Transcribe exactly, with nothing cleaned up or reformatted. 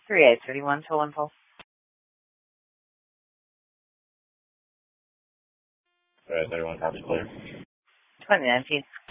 three eight three one to one pulse. three eight three one, copy clear. twenty nineteen.